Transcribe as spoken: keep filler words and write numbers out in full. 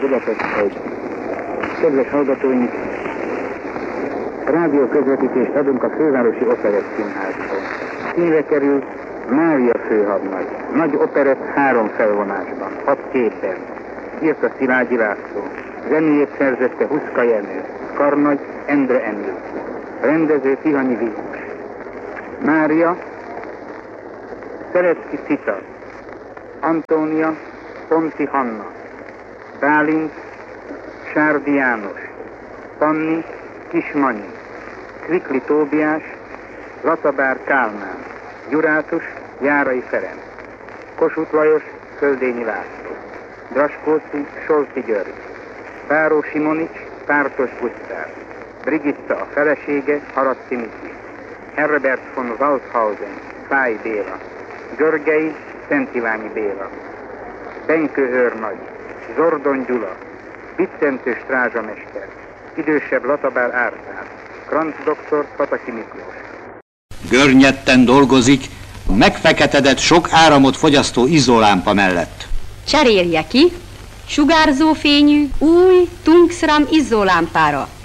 Budapest egy. Kedves hallgatóink, rádió közvetítést adunk a Fővárosi Operett Színházból. Színre került Mária főhadnagy. Nagy operett három felvonásban, hat képen. Írta Szilágyi László. Zenéjét szerzette Huszka Jenő. Karnagy Endre Endő. Rendező Tihanyi Vilmos. Mária Szerecki Cita. Antónia Ponti Hanna. Bálint Sárdi János. Panni Kismanyi. Kvikli Tóbiás Latabár Kálmán. Gyurátus Járai Ferenc. Kossuth Lajos Földényi László. Draskóci Solti György. Báró Simonics Pártos Gusztáv. Brigitta a felesége Haraszti Miki. Herbert von Waldhausen Fáj Béla. Görgei Szent Iványi Béla. Benkő őrnagy Zordon Gyula. Biccentő strázsamester. Idősebb Latabár Árpád. Kranz doktor Pataki Miklós. Görnyetten dolgozik a megfeketedett, sok áramot fogyasztó izzólámpa mellett. Cserélje ki sugárzófényű új Tungsram izzólámpára.